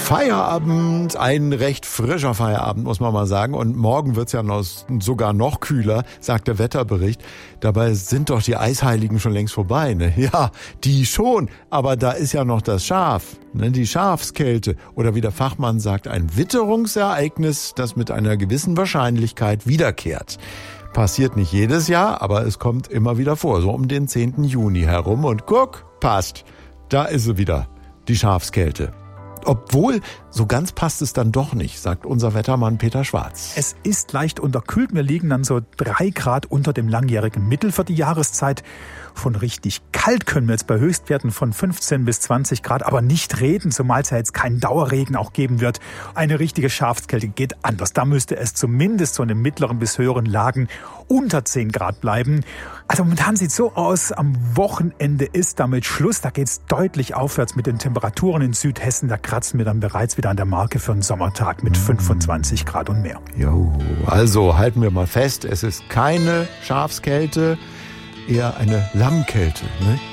Feierabend, ein recht frischer Feierabend, muss man mal sagen. Und morgen wird's ja sogar noch kühler, sagt der Wetterbericht. Dabei sind doch die Eisheiligen schon längst vorbei, ne? Ja, die schon. Aber da ist ja noch das Schaf, ne? Die Schafskälte. Oder wie der Fachmann sagt, ein Witterungsereignis, das mit einer gewissen Wahrscheinlichkeit wiederkehrt. Passiert nicht jedes Jahr, aber es kommt immer wieder vor, so um den 10. Juni herum. Und guck, passt, da ist sie wieder, die Schafskälte. Obwohl, so ganz passt es dann doch nicht, sagt unser Wettermann Peter Schwarz. Es ist leicht unterkühlt. Wir liegen dann so 3 Grad unter dem langjährigen Mittel für die Jahreszeit. Von richtig kalt können wir jetzt bei Höchstwerten von 15 bis 20 Grad aber nicht reden, zumal es ja jetzt keinen Dauerregen auch geben wird. Eine richtige Schafskälte geht anders. Da müsste es zumindest so in den mittleren bis höheren Lagen unter 10 Grad bleiben. Also momentan sieht es so aus, am Wochenende ist damit Schluss. Da geht es deutlich aufwärts mit den Temperaturen in Südhessen. Da kratzen wir dann bereits wieder an der Marke für einen Sommertag mit 25 Grad und mehr. Jo, also halten wir mal fest, es ist keine Schafskälte, eher eine Lammkälte, ne?